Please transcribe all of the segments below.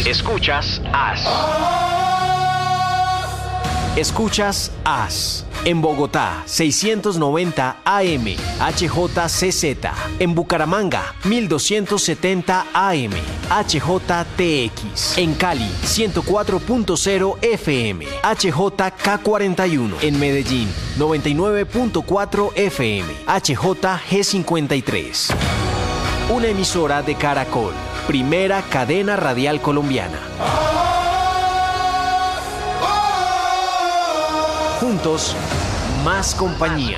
Escuchas AS. Escuchas AS. En Bogotá, 690 AM, HJCZ. En Bucaramanga, 1270 AM, HJTX. En Cali, 104.0 FM, HJK41. En Medellín, 99.4 FM, HJG53. Una emisora de Caracol, primera cadena radial colombiana. Juntos, más compañía.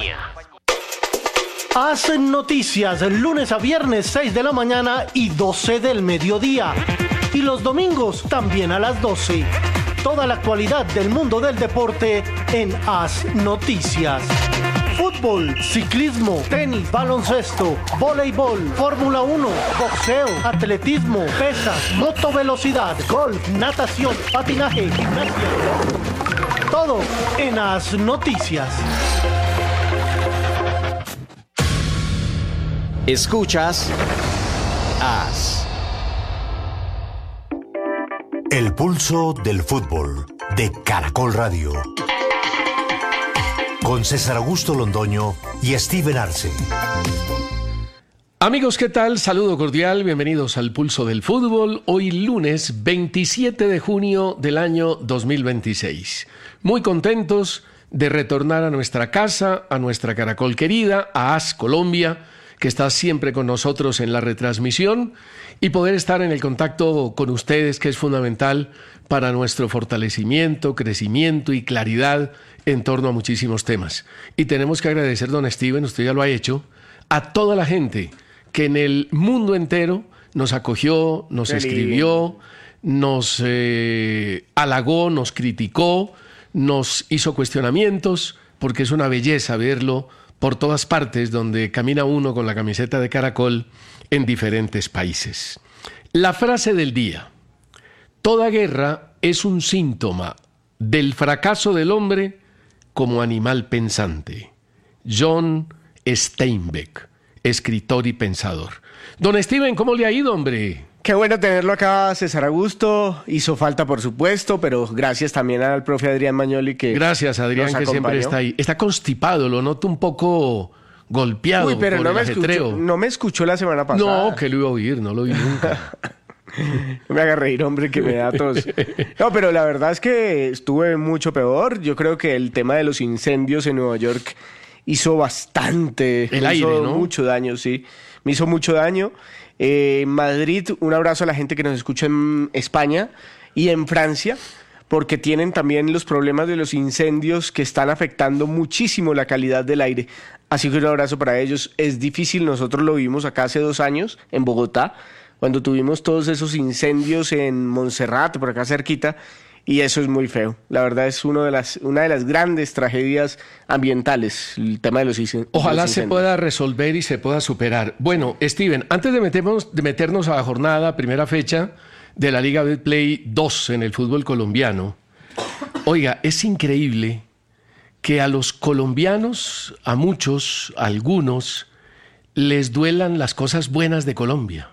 Hacen noticias lunes a viernes 6 de la mañana y 12 del mediodía. Y los domingos también a las 12. Toda la actualidad del mundo del deporte en Haz Noticias. Fútbol, ciclismo, tenis, baloncesto, voleibol, Fórmula 1, boxeo, atletismo, pesas, motovelocidad, golf, natación, patinaje, gimnasia. Todo en Haz Noticias. Escuchas AS. El pulso del fútbol de Caracol Radio. Con César Augusto Londoño y Steven Arce. Amigos, ¿qué tal? Saludo cordial, bienvenidos al Pulso del Fútbol. Hoy lunes 27 de junio del año 2026. Muy contentos de retornar a nuestra casa, a nuestra Caracol querida, a AS Colombia, que está siempre con nosotros en la retransmisión, y poder estar en el contacto con ustedes, que es fundamental para nuestro fortalecimiento, crecimiento y claridad en torno a muchísimos temas. Y tenemos que agradecer, don Steven, usted ya lo ha hecho, a toda la gente que en el mundo entero nos acogió, nos escribió, nos halagó, nos criticó, nos hizo cuestionamientos, porque es una belleza verlo por todas partes donde camina uno con la camiseta de Caracol en diferentes países. La frase del día: toda guerra es un síntoma del fracaso del hombre como animal pensante. John Steinbeck, escritor y pensador. Don Steven, ¿cómo le ha ido, hombre? Qué bueno tenerlo acá, César Augusto. Hizo falta, por supuesto, pero gracias también al profe Adrián Magnoli, que gracias, Adrián, que siempre está ahí. Está constipado, lo noto un poco golpeado. Uy, pero por el ajetreo. No me escuchó la semana pasada. No, que lo iba a oír, no lo oí nunca. No me haga reír, hombre, que me da tos. No, pero la verdad es que estuve mucho peor. Yo creo que el tema de los incendios en Nueva York hizo bastante. Hizo mucho daño, sí. Me hizo mucho daño. Madrid, un abrazo a la gente que nos escucha en España y en Francia, porque tienen también los problemas de los incendios que están afectando muchísimo la calidad del aire. Así que un abrazo para ellos. Es difícil, nosotros lo vimos acá hace 2 años en Bogotá, cuando tuvimos todos esos incendios en Montserrat, por acá cerquita, y eso es muy feo. La verdad es una de las grandes tragedias ambientales, el tema de los incendios. Ojalá se pueda resolver y se pueda superar. Bueno, Steven, antes de meternos a la jornada, primera fecha de la Liga Betplay 2 en el fútbol colombiano, oiga, es increíble que a los colombianos, a muchos, a algunos, les duelan las cosas buenas de Colombia,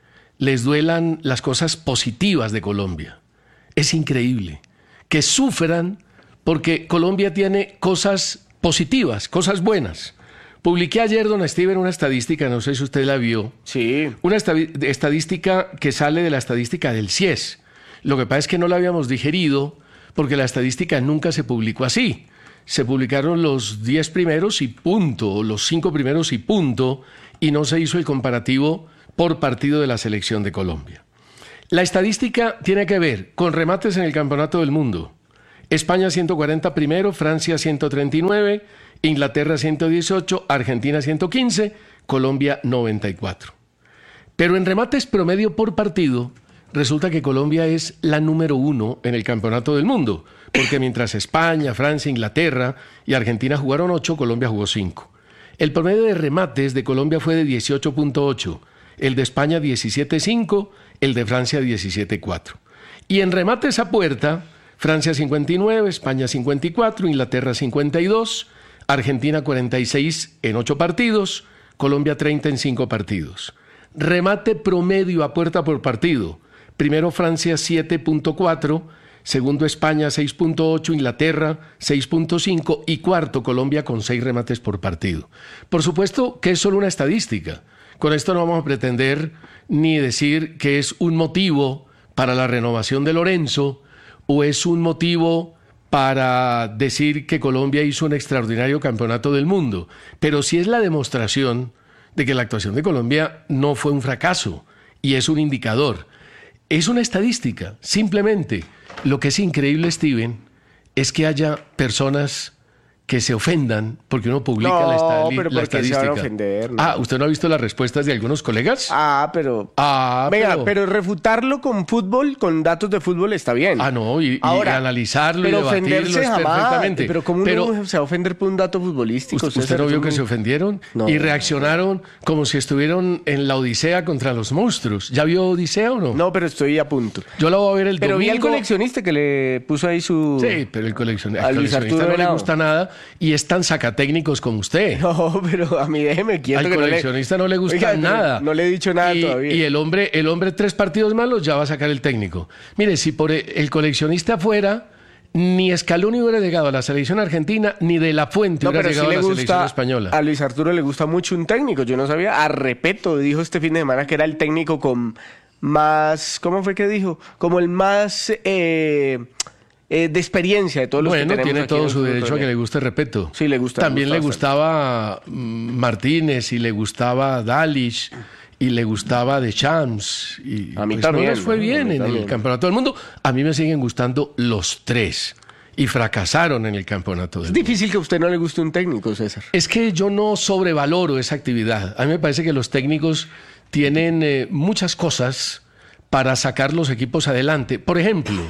les duelan las cosas positivas de Colombia. Es increíble que sufran porque Colombia tiene cosas positivas, cosas buenas. Publiqué ayer, don Steven, una estadística, no sé si usted la vio. Sí. Una estadística que sale de la estadística del CIES. Lo que pasa es que no la habíamos digerido porque la estadística nunca se publicó así. Se publicaron los 10 primeros y punto, los 5 primeros y punto, y no se hizo el comparativo por partido de la selección de Colombia. La estadística tiene que ver con remates en el Campeonato del Mundo. España 140 primero, Francia 139, Inglaterra 118, Argentina 115, Colombia 94. Pero en remates promedio por partido, resulta que Colombia es la número 1 en el Campeonato del Mundo, porque mientras España, Francia, Inglaterra y Argentina jugaron 8, Colombia jugó 5. El promedio de remates de Colombia fue de 18.8, el de España 17.5, el de Francia 17.4. Y en remates a puerta, Francia 59, España 54, Inglaterra 52, Argentina 46 en 8 partidos, Colombia 30 en 5 partidos. Remate promedio a puerta por partido, primero Francia 7.4, segundo España 6.8, Inglaterra 6.5 y cuarto Colombia con 6 remates por partido. Por supuesto que es solo una estadística. Con esto no vamos a pretender ni decir que es un motivo para la renovación de Lorenzo o es un motivo para decir que Colombia hizo un extraordinario campeonato del mundo, pero sí es la demostración de que la actuación de Colombia no fue un fracaso y es un indicador. Es una estadística, simplemente. Lo que es increíble, Steven, es que haya personas que se ofendan porque uno publica la estadística. Se van a ofender, ¿no? ¿Usted no ha visto las respuestas de algunos colegas? Pero refutarlo con fútbol, con datos de fútbol está bien. Y analizarlo y debatirlo es perfectamente. Pero ¿cómo uno se va a ofender por un dato futbolístico? ¿Usted no vio que se ofendieron? No. Y reaccionaron como si estuvieron en la Odisea contra los monstruos. ¿Ya vio Odisea o no? No, pero estoy a punto. Yo la voy a ver el domingo. Pero vi al coleccionista que le puso ahí su... Sí, pero el coleccionista no le gusta nada y es tan sacatécnicos como usted. No, pero a mí déjeme quieto. Al coleccionista no le gusta nada. No le he dicho nada todavía. Y el hombre 3 partidos malos ya va a sacar el técnico. Mire, si por el coleccionista fuera, ni Scaloni hubiera llegado a la selección argentina, ni De La Fuente hubiera llegado a la selección española. A Luis Arturo le gusta mucho un técnico. Yo no sabía. A Repeto dijo este fin de semana que era el técnico con más... ¿Cómo fue que dijo? Como el más... de experiencia de todos los que tenemos. Tiene todo su derecho a que le guste Repeto. Sí, le gusta. También le gustaba Martínez y le gustaba Dalic y le gustaba Deschamps. Y a mí también. No les fue bien en el Campeonato del Mundo. A mí me siguen gustando los 3 y fracasaron en el Campeonato del Mundo. Es difícil que a usted no le guste un técnico, César. Es que yo no sobrevaloro esa actividad. A mí me parece que los técnicos tienen muchas cosas para sacar los equipos adelante. Por ejemplo.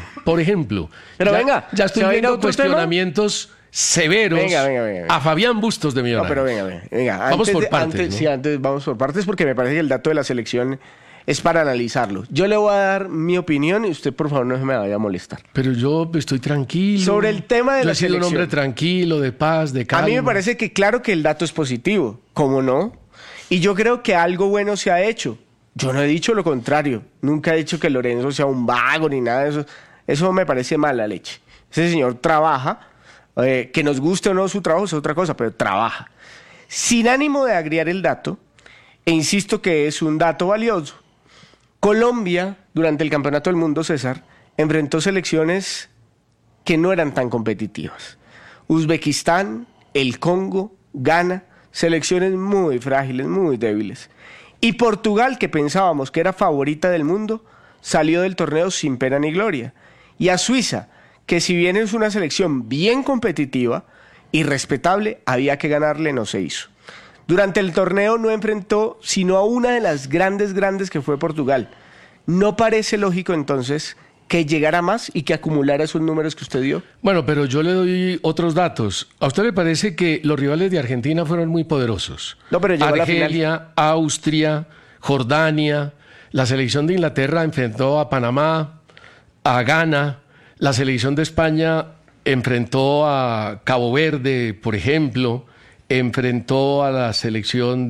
Pero ya estoy viendo cuestionamientos severos venga. a Fabián Bustos de Millonarios. No, pero venga. Vamos por partes. Sí, antes vamos por partes porque me parece que el dato de la selección es para analizarlo. Yo le voy a dar mi opinión y usted, por favor, no se me vaya a molestar. Pero yo estoy tranquilo. Sobre el tema de la selección. Yo he sido un hombre tranquilo, de paz, de calma. A mí me parece que claro que el dato es positivo. ¿Cómo no? Y yo creo que algo bueno se ha hecho. Yo no he dicho lo contrario. Nunca he dicho que Lorenzo sea un vago ni nada de eso. Eso me parece mala leche. Ese señor trabaja. Que nos guste o no su trabajo es otra cosa, pero trabaja. Sin ánimo de agriar el dato, e insisto que es un dato valioso. Colombia, durante el Campeonato del Mundo, César, enfrentó selecciones que no eran tan competitivas. Uzbekistán, el Congo, Ghana, selecciones muy frágiles, muy débiles. Y Portugal, que pensábamos que era favorita del mundo, salió del torneo sin pena ni gloria. Y a Suiza, que si bien es una selección bien competitiva y respetable, había que ganarle, no se hizo. Durante el torneo no enfrentó sino a una de las grandes que fue Portugal. ¿No parece lógico entonces que llegara más y que acumulara esos números que usted dio? Bueno, pero yo le doy otros datos. ¿A usted le parece que los rivales de Argentina fueron muy poderosos? No, pero llegó Argelia, a la final. Austria, Jordania, la selección de Inglaterra enfrentó a Panamá, a Ghana, la selección de España enfrentó a Cabo Verde, por ejemplo, enfrentó a la selección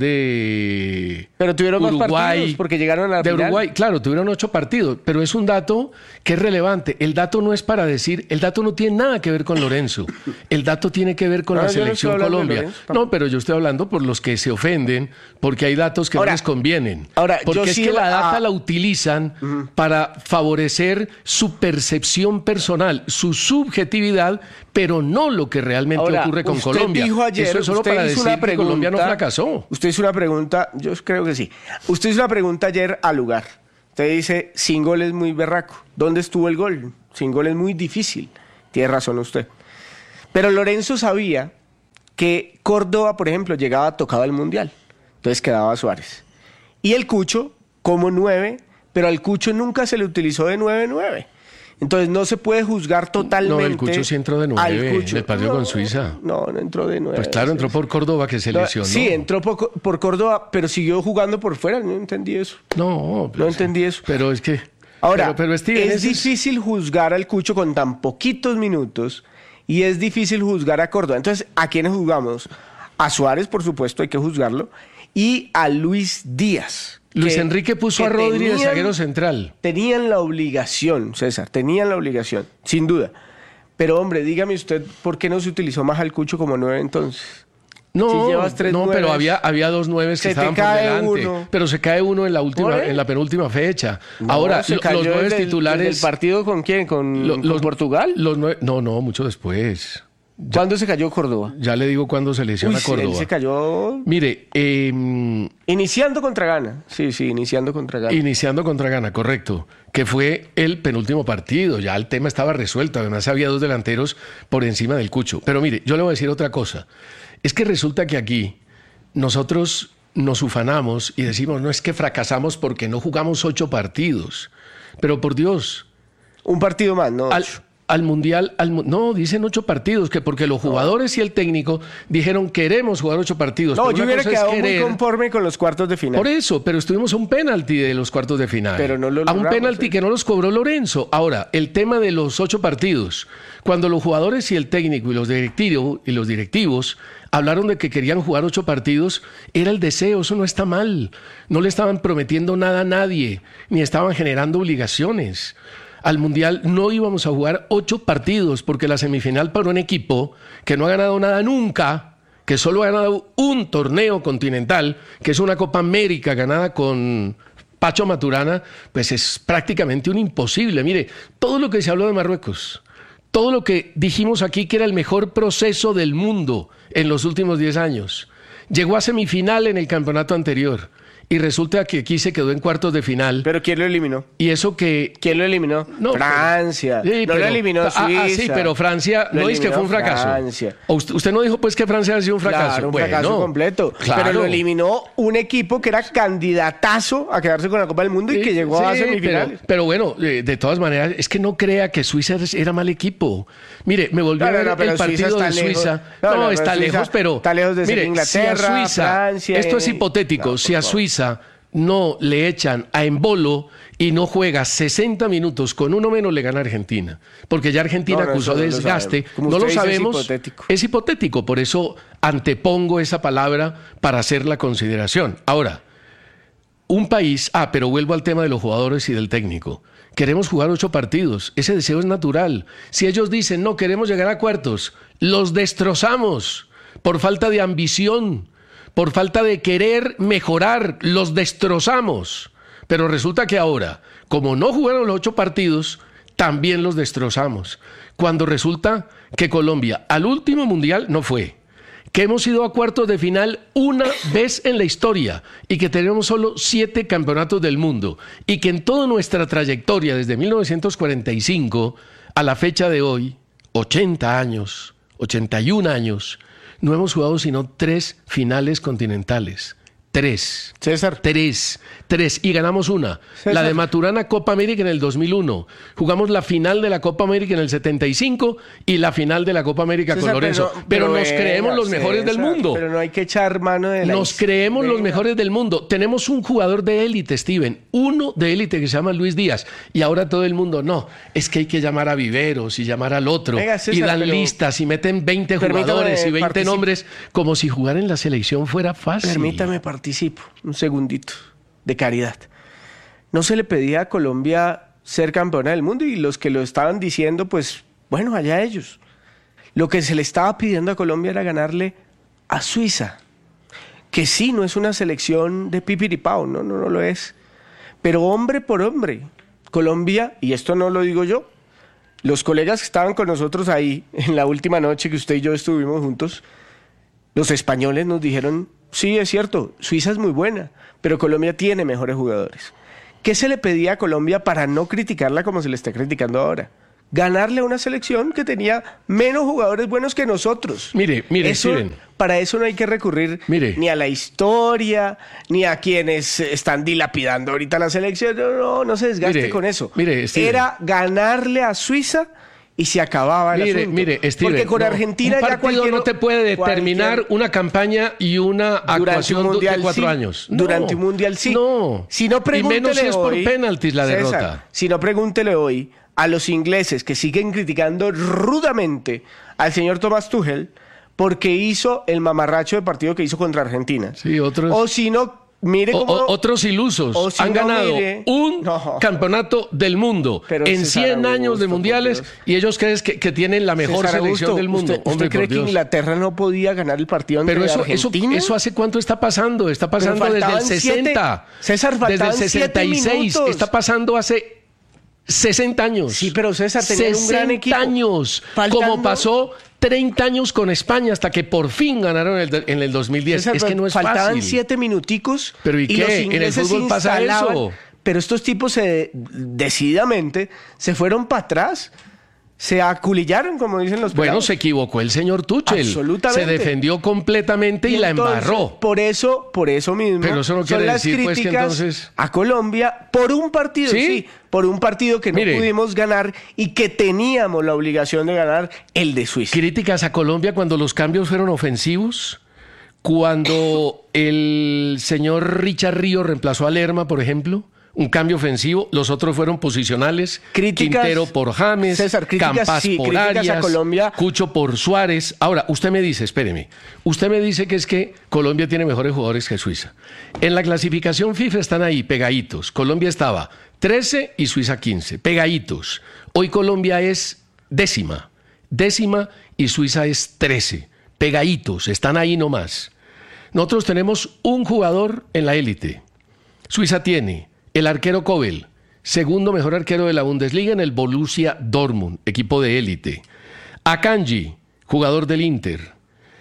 de pero tuvieron Uruguay, más partidos porque llegaron a la final. Uruguay, claro, tuvieron 8 partidos, pero es un dato que es relevante. El dato no es para decir, el dato no tiene nada que ver con Lorenzo. El dato tiene que ver con la selección Colombia. No, pero yo estoy hablando por los que se ofenden, porque hay datos que no les convienen. Porque es que la data la utilizan para favorecer su percepción personal, su subjetividad, pero no lo que realmente ocurre con Colombia. Dijo ayer, eso es solo para decir que Colombia no fracasó. Usted hizo una pregunta, yo creo que sí. Usted hizo una pregunta ayer al lugar. Usted dice, sin gol es muy berraco. ¿Dónde estuvo el gol? Sin gol es muy difícil. Tiene razón usted. Pero Lorenzo sabía que Córdoba, por ejemplo, llegaba tocado al Mundial. Entonces quedaba Suárez. Y el Cucho como 9, pero al Cucho nunca se le utilizó de 9-9. Entonces no se puede juzgar totalmente. No, el Cucho sí entró de 9 en el partido con Suiza. No entró de 9. Pues claro, entró por Córdoba, que se lesionó. Sí, entró por Córdoba, pero siguió jugando por fuera. No entendí eso. No entendí eso. Pero es que... Ahora, pero Steven, es difícil juzgar al Cucho con tan poquitos minutos y es difícil juzgar a Córdoba. Entonces, ¿a quiénes juzgamos? A Suárez, por supuesto, hay que juzgarlo. y a Luis Díaz. Luis Enrique puso a Rodri de zaguero central. Tenían la obligación, César, sin duda. Pero hombre, dígame usted, ¿por qué no se utilizó más al Cucho como 9 entonces? No, si llevas 3 nueves, pero había 2 9 que estaban por delante. Pero se cae uno en la penúltima fecha. No, ahora, los 9 titulares... ¿El partido con quién? ¿Con Portugal? No, mucho después. ¿Cuándo se cayó Córdoba? Ya le digo cuándo se lesiona Córdoba. Él se cayó... Mire, iniciando contra Ghana. Sí, iniciando contra Ghana. Iniciando contra Ghana, correcto. Que fue el penúltimo partido. Ya el tema estaba resuelto. Además, había 2 delanteros por encima del Cucho. Pero mire, yo le voy a decir otra cosa. Es que resulta que aquí nosotros nos ufanamos y decimos, no, es que fracasamos porque no jugamos 8 partidos. Pero por Dios... Un partido más, ¿no? Al Mundial, no, dicen 8 partidos, que porque los jugadores y el técnico dijeron queremos jugar 8 partidos. No, yo hubiera quedado muy conforme con los cuartos de final. Por eso, pero estuvimos a un penalti de los cuartos de final. Pero no lo logramos, a un penalti que no los cobró Lorenzo. Ahora, el tema de los 8 partidos, cuando los jugadores y el técnico y los directivos hablaron de que querían jugar 8 partidos, era el deseo, eso no está mal. No le estaban prometiendo nada a nadie, ni estaban generando obligaciones. Al Mundial no íbamos a jugar 8 partidos porque la semifinal para un equipo que no ha ganado nada nunca, que solo ha ganado un torneo continental, que es una Copa América ganada con Pacho Maturana, pues es prácticamente un imposible. Mire, todo lo que se habló de Marruecos, todo lo que dijimos aquí que era el mejor proceso del mundo en los últimos 10 años, llegó a semifinal en el campeonato anterior. Y resulta que aquí se quedó en cuartos de final. ¿Pero quién lo eliminó? Y eso que... ¿Quién lo eliminó? No, Francia. Sí, no lo eliminó Suiza. Sí, pero Francia no dice que fue un fracaso. Francia. Usted no dijo pues que Francia había sido un fracaso. Claro, un fracaso completo. Claro. Pero lo eliminó un equipo que era candidatazo a quedarse con la Copa del Mundo y que llegó a semifinales. Pero bueno, de todas maneras, es que no crea que Suiza era mal equipo. Mire, me volvió a ver el partido de Suiza. No, está lejos, pero... Está lejos de ser Inglaterra, si a Suiza, Francia... Esto es hipotético. Si a Suiza no le echan a Embolo y no juega 60 minutos con uno menos, le gana Argentina. Porque ya Argentina acusó de desgaste. No lo sabemos. Es hipotético. Por eso antepongo esa palabra para hacer la consideración. Ahora, un país... pero vuelvo al tema de los jugadores y del técnico. Queremos jugar 8 partidos. Ese deseo es natural. Si ellos dicen, no, queremos llegar a cuartos, los destrozamos por falta de ambición, por falta de querer mejorar, los destrozamos. Pero resulta que ahora, como no jugaron los 8 partidos, también los destrozamos. Cuando resulta que Colombia al último mundial no fue, que hemos ido a cuartos de final una vez en la historia y que tenemos solo 7 campeonatos del mundo y que en toda nuestra trayectoria desde 1945 a la fecha de hoy, 80 años, 81 años, no hemos jugado sino 3 finales continentales. 3. César. 3. Y ganamos una. César. La de Maturana Copa América en el 2001. Jugamos la final de la Copa América en el 75 y la final de la Copa América César, con Lorenzo. Pero nos creemos los mejores del mundo. Pero no hay que echar mano de la... Nos creemos los mejores del mundo. Tenemos un jugador de élite, Steven. Uno de élite que se llama Luis Díaz. Y ahora todo el mundo, no, es que hay que llamar a Viveros y llamar al otro. Venga, César, y dan listas y meten 20 jugadores y 20 nombres como si jugar en la selección fuera fácil. Permítame participo, un segundito, de caridad. No se le pedía a Colombia ser campeona del mundo y los que lo estaban diciendo, pues, bueno, allá ellos. Lo que se le estaba pidiendo a Colombia era ganarle a Suiza, que sí, no es una selección de pipiripao, no lo es. Pero hombre por hombre, Colombia, y esto no lo digo yo, los colegas que estaban con nosotros ahí en la última noche que usted y yo estuvimos juntos, los españoles nos dijeron... Sí, es cierto, Suiza es muy buena, pero Colombia tiene mejores jugadores. ¿Qué se le pedía a Colombia para no criticarla como se le está criticando ahora? Ganarle a una selección que tenía menos jugadores buenos que nosotros. Mire, Steven. Para eso no hay que recurrir ni a la historia, ni a quienes están dilapidando ahorita la selección. No se desgaste con eso. Era ganarle a Suiza y se acababa el asunto. Steven, porque con Argentina un partido ya no te puede determinar una campaña y una actuación de 4 años. Durante un mundial sí. No. Si no, pregúntele y menos si es por hoy, penaltis la César, derrota. Si no, pregúntele hoy a los ingleses que siguen criticando rudamente al señor Thomas Tuchel porque hizo el mamarracho de partido que hizo contra Argentina. Sí, otros. O si no, mire cómo... Otros ilusos han ganado un campeonato del mundo en 100 años de mundiales y ellos creen que tienen la mejor selección del mundo. ¿Usted cree que Inglaterra no podía ganar el partido ante Argentina? ¿Eso hace cuánto está pasando? Está pasando desde el 60. César, desde el 66. Está pasando hace 60 años. Sí, pero César tenía un gran equipo. 60 años. Como pasó 30 años con España hasta que por fin ganaron en el 2010. César, es que no es faltaban fácil. 7 minuticos. ¿Pero y qué? En el fútbol pasa eso. Pero estos tipos decididamente se fueron para atrás. Se aculillaron, como dicen los pelados. Bueno, se equivocó el señor Tuchel. Absolutamente. Se defendió completamente y la embarró. Por eso mismo. Pero eso no quiere decir pues, que entonces... a Colombia por un partido, sí, por un partido que no pudimos ganar y que teníamos la obligación de ganar, el de Suiza. Críticas a Colombia cuando los cambios fueron ofensivos, cuando el señor Richard Ríos reemplazó a Lerma, por ejemplo. Un cambio ofensivo, los otros fueron posicionales. Críticas, Quintero por James, César, Campas por Arias, a Colombia. Cucho por Suárez. Ahora, usted me dice, espéreme, usted me dice que es que Colombia tiene mejores jugadores que Suiza. En la clasificación FIFA están ahí, pegaditos. Colombia estaba 13 y Suiza 15, pegaditos. Hoy Colombia es décima y Suiza es 13, pegaditos, están ahí nomás. Nosotros tenemos un jugador en la élite. Suiza tiene el arquero Kobel, segundo mejor arquero de la Bundesliga en el Borussia Dortmund, equipo de élite. Akanji, jugador del Inter.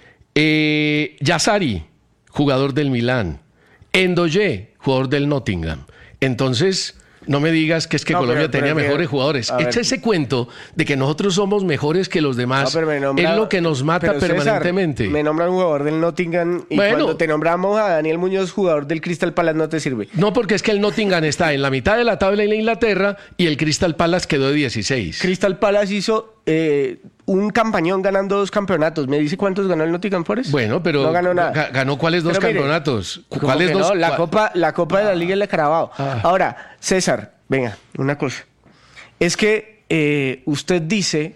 Yassari, jugador del Milán. Ndoye, jugador del Nottingham. Entonces, no me digas que es que Colombia tenía mejores jugadores. Echa ese cuento de que nosotros somos mejores que los demás. Es lo que nos mata permanentemente. César, me nombra un jugador del Nottingham y cuando te nombramos a Daniel Muñoz, jugador del Crystal Palace, no te sirve. No, porque es que el Nottingham está en la mitad de la tabla en Inglaterra y el Crystal Palace quedó de 16. Crystal Palace hizo un campañón ganando 2 campeonatos. ¿Me dice cuántos ganó el Nottingham Forest? Bueno, pero no ganó nada. ¿Ganó cuáles 2 campeonatos? ¿Cuáles 2? No, la Copa de la Liga de Carabao. Ahora, César, venga, una cosa. Es que usted dice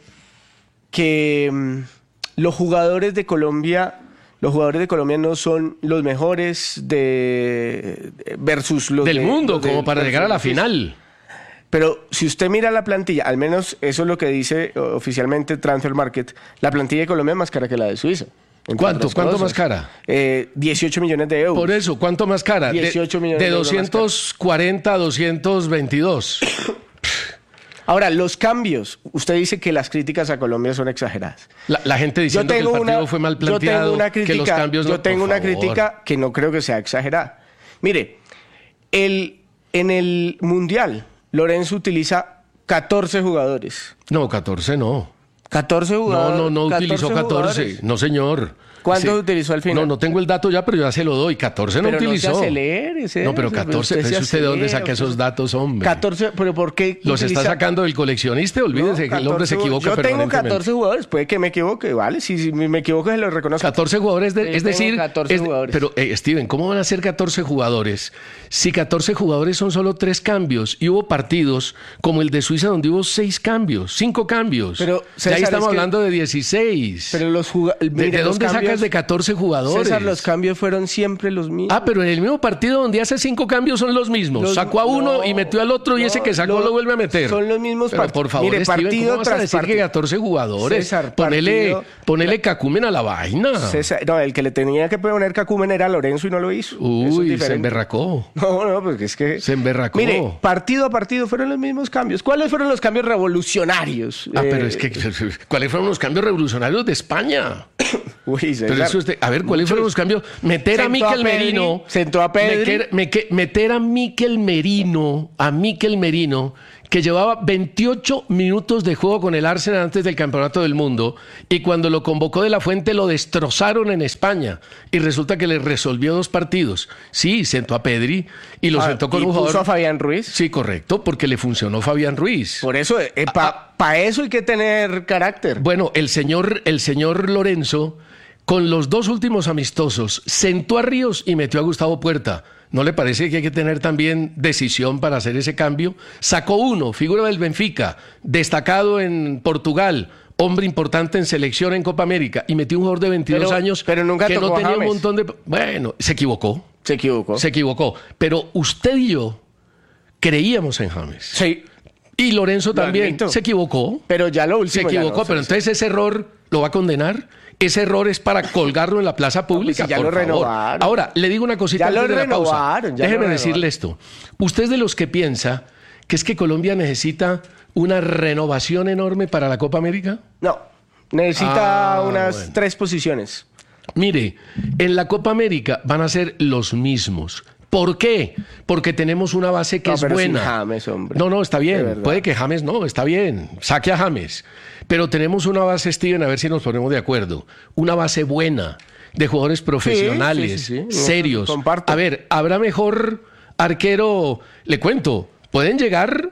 que los jugadores de Colombia no son los mejores versus los del mundo, como para llegar a la final. Pero si usted mira la plantilla, al menos eso es lo que dice oficialmente Transfer Market, la plantilla de Colombia es más cara que la de Suiza. ¿Cuánto más cara? 18 millones de euros. Por eso, ¿cuánto más cara? 18 millones de euros. De 240 a 222. Ahora, los cambios. Usted dice que las críticas a Colombia son exageradas. La gente diciendo que el partido fue mal planteado, que los cambios Yo tengo una crítica que no creo que sea exagerada. Mire, en el Mundial, Lorenzo utiliza 14 jugadores. No, 14 no. 14 jugadores. No utilizó 14. No, señor. ¿Cuántos utilizó al final? No tengo el dato ya, pero ya se lo doy. 14 no utilizó. No se hace leer ese. No, pero 14. ¿Usted de dónde saca esos datos, hombre? 14, pero ¿por qué? Los está sacando del coleccionista. Olvídese que el hombre se equivoca permanentemente. Yo tengo 14 jugadores. Puede que me equivoque, ¿vale? Si me equivoco, se lo reconozco. 14 jugadores, es decir... 14 jugadores. Pero, Steven, ¿cómo van a ser 14 jugadores? Si 14 jugadores son solo 3 cambios y hubo partidos como el de Suiza donde hubo 6 cambios, 5 cambios. Pero, César, ya ahí estamos hablando de 16. Pero ¿De dónde sacas de 14 jugadores? César, los cambios fueron siempre los mismos. Pero en el mismo partido donde hace 5 cambios son los mismos. Sacó a uno y metió al otro y ese que sacó lo vuelve a meter. Son los mismos partidos. Por favor, mire, Steven, ¿cómo vas a decir que 14 jugadores? César, ponele cacumen a la vaina. César, no, el que le tenía que poner cacumen era Lorenzo y no lo hizo. Uy, se emberracó. No, porque es que... Se emberracó. Mire, partido a partido fueron los mismos cambios. ¿Cuáles fueron los cambios revolucionarios? Pero es que... ¿Cuáles fueron los cambios revolucionarios de España? Uy, César. Pero eso a ver, ¿cuáles fueron los cambios? Meter a Mikel Merino. Sentó a Pedri. Meter a Mikel Merino, que llevaba 28 minutos de juego con el Arsenal antes del Campeonato del Mundo, y cuando lo convocó de la Fuente lo destrozaron en España, y resulta que le resolvió 2 partidos. Sí, sentó a Pedri y lo sentó con un jugador. ¿Puso a Fabián Ruiz? Sí, correcto, porque le funcionó Fabián Ruiz. Por eso, para eso hay que tener carácter. Bueno, el señor Lorenzo, con los 2 últimos amistosos, sentó a Ríos y metió a Gustavo Puerta. ¿No le parece que hay que tener también decisión para hacer ese cambio? Sacó uno, figura del Benfica, destacado en Portugal, hombre importante en selección en Copa América, y metió un jugador de 22 años pero nunca que no tocó a tenía un James. montón de... Bueno, se equivocó. Se equivocó. Pero usted y yo creíamos en James. Sí. Y Lorenzo Lo también admito. se equivocó. Pero ya lo último. Se equivocó, ya no, pero entonces ese error lo va a condenar. Ese error es para colgarlo en la plaza pública. si ya por lo favor. renovaron. Ahora, le digo una cosita Ya lo antes de la pausa. renovaron, ya lo Déjeme renovaron. decirle esto. Usted es de los que piensa que es que Colombia necesita una renovación enorme para la Copa América. No. Necesita unas bueno. 3 posiciones. Mire, en la Copa América van a ser los mismos. ¿Por qué? Porque tenemos una base que No, es pero sin buena. James, hombre. No, está De bien. verdad. Puede que James no, está bien. Saque a James. Pero tenemos una base, Steven, a ver si nos ponemos de acuerdo. Una base buena, de jugadores profesionales, sí. serios. Comparto. A ver, ¿habrá mejor arquero? Le cuento, pueden llegar...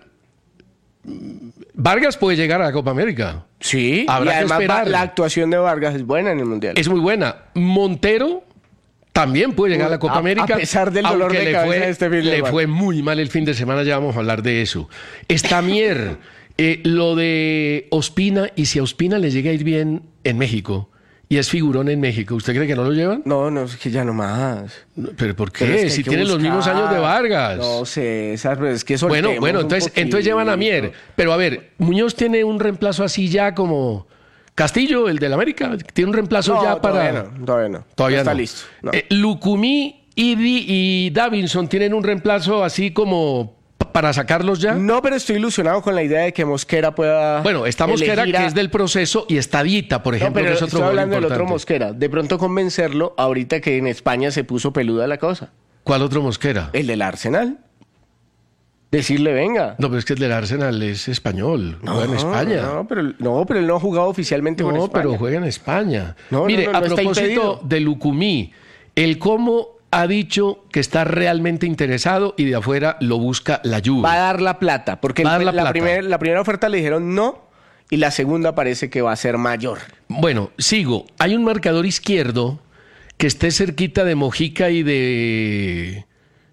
Vargas puede llegar a la Copa América. Sí. Habrá y que además esperar. la actuación de Vargas es buena en el Mundial. Es muy buena. Montero también puede llegar a la Copa A América. pesar del dolor aunque de le cabeza fue, de este fin de le semana. fue muy mal el fin de semana, ya vamos a hablar de eso. Está Mier, lo de Ospina, y si a Ospina le llega a ir bien en México y es figurón en México, ¿usted cree que no lo llevan? No, es que ya no más. ¿Pero por qué? Pero es que hay Si que tienen los mismos buscar. años de Vargas. No sé, es que Bueno, soltemos un entonces llevan a Mier. poquito. Pero a ver, Muñoz tiene un reemplazo así ya como Castillo, el del América, tiene un reemplazo No, ya para... Todavía no. Todavía está no. listo. No. Lucumí y Davinson tienen un reemplazo así como para sacarlos ya. No, pero estoy ilusionado con la idea de que Mosquera pueda. Bueno, está Mosquera, elegir a- que es del proceso, y está Dita, por No, ejemplo, pero que es otro estoy jugador hablando del otro importante. Mosquera. De pronto convencerlo ahorita que en España se puso peluda la cosa. ¿Cuál otro Mosquera? El del Arsenal. Decirle, venga. No, pero es que el del Arsenal es español, juega en España. No, pero él no ha jugado oficialmente con No, España. pero juega en España. No, Mire, no, no a está propósito impedido. de Lucumí, el cómo ha dicho que está realmente interesado y de afuera lo busca la Juve. Va a dar la plata. Porque Va a dar la plata. la primera oferta le dijeron no. Y la segunda parece que va a ser mayor. Bueno, sigo. Hay un marcador izquierdo que esté cerquita de Mojica y de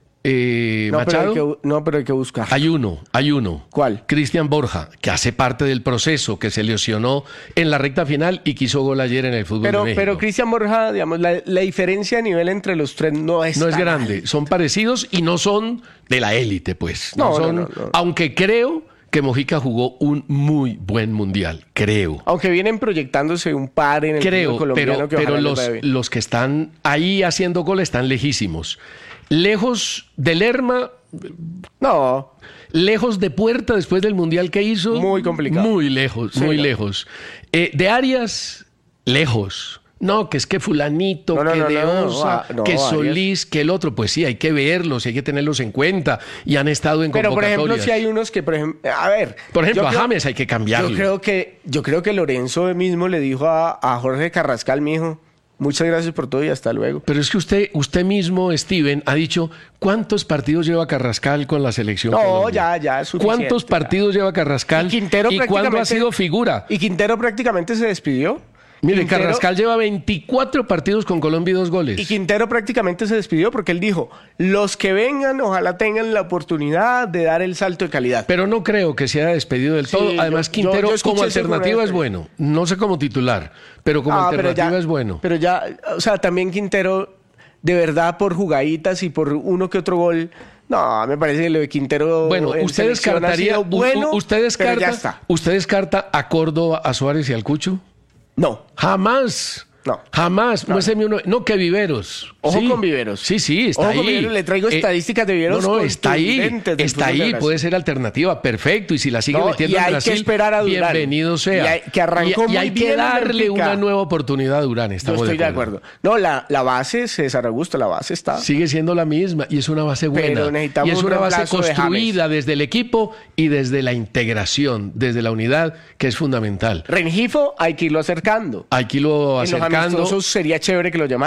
Machado. Pero hay que buscar. Hay uno. ¿Cuál? Cristian Borja, que hace parte del proceso, que se lesionó en la recta final y que hizo gol ayer en el fútbol de México. Pero Cristian Borja, digamos, la diferencia a nivel entre los tres no es No es tan grande, alta. son parecidos y no son de la élite, pues. No, son, no. Aunque creo que Mojica jugó un muy buen mundial, creo. Aunque vienen proyectándose un par en el fútbol Creo, colombiano que pero ojalá les vaya bien. los que están ahí haciendo gol están lejísimos. Lejos de Lerma, No, lejos de Puerta después del mundial que hizo. Muy complicado. Muy lejos, Sí, muy no. lejos. De Arias, lejos. No, que es que fulanito, No, que de no, Osa, no, que Arias. Solís, que el otro. Pues sí, hay que verlos, hay que tenerlos en cuenta. Y han estado en pero por ejemplo, convocatorias. si hay unos que, por ejemplo, a ver. Por ejemplo, yo a creo- James hay que cambiarlo. Yo creo que Lorenzo mismo le dijo a Jorge Carrascal, mijo, muchas gracias por todo y hasta luego. Pero es que usted mismo, Steven, ha dicho cuántos partidos lleva Carrascal con la selección. No, Colombia? ya es suficiente, ¿Cuántos ya. partidos lleva Carrascal? Y Quintero cuándo ha prácticamente- sido figura? Y Quintero prácticamente se despidió. Mire, Quintero- Carrascal lleva 24 partidos con Colombia y 2 goles. Y Quintero prácticamente se despidió porque él dijo, los que vengan ojalá tengan la oportunidad de dar el salto de calidad. Pero no creo que se haya despedido del Sí, todo. Además, yo Quintero escuché como eso alternativa es alguna vez. bueno. No sé como titular, pero como alternativa es bueno. Pero ya, o sea, también Quintero, de verdad, por jugaditas y por uno que otro gol, no, me parece que lo de Quintero Bueno, en usted selección ha descartaría, sido bueno, usted pero ya descarta, está. usted descarta a Córdoba, a Suárez y al Cucho. No, Jamás. No. Jamás. Muéstrame uno. No, que Viveros. Ojo Sí. con Viveros. Sí, está Ojo ahí. con Viveros, le traigo estadísticas de Viveros No, está ahí. contundentes del Está fútbol de ahí. Brasil. Puede ser alternativa. Perfecto. Y si la sigue No, metiendo y en hay que Brasil, esperar a Durán. bienvenido sea. Y hay- que arrancó y hay muy que bien en darle Benfica. una nueva oportunidad a Durán. Yo Estamos estoy de acuerdo. No, la base, César Augusto, la base está. Sigue siendo la misma y es una base buena. Pero necesitamos y es un una base reemplazo de construida desde el equipo y desde la integración, desde la unidad, que es fundamental. Rengifo hay que irlo acercando. Aquí lo En los acercando. amistosos sería chévere que lo llamaran.